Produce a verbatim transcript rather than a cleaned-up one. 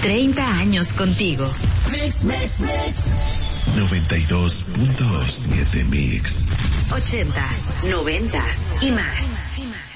treinta años contigo. Mix, mix, mix. noventa y dos punto siete Mix. Ochentas, noventas y más. Y más.